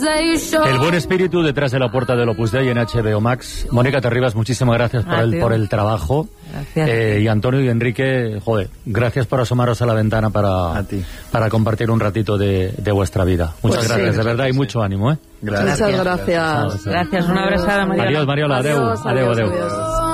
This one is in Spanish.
El buen espíritu detrás de la puerta del Opus Dei en HBO Max. Mónica Terribas, muchísimas gracias por el trabajo. Gracias. Y Antonio y Enrique, joder, gracias por asomaros a la ventana para compartir un ratito de vuestra vida. Muchas gracias, de verdad, y mucho ánimo, ¿eh? Gracias. Muchas gracias. Gracias, una abrazada, Mariola. Adiós, Mariola, adeu. Adiós.